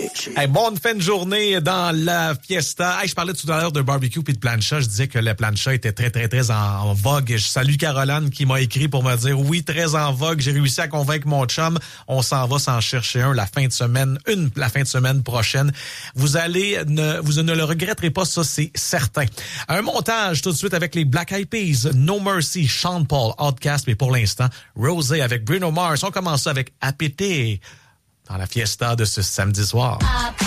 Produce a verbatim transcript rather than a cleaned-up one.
Hey, bonne fin de journée dans la fiesta. Hey, je parlais tout à l'heure de barbecue puis de plancha. Je disais que le plancha était très, très, très en, en vogue. Je salue Caroline qui m'a écrit pour me dire oui, très en vogue. J'ai réussi à convaincre mon chum. On s'en va s'en chercher un la fin de semaine, une la fin de semaine prochaine. Vous allez, ne, vous ne le regretterez pas, ça, c'est certain. Un montage tout de suite avec les Black Eyed Peas, No Mercy, Sean Paul, Outkast, mais pour l'instant, Rosé avec Bruno Mars. On commence avec Appétit dans la fiesta de ce samedi soir.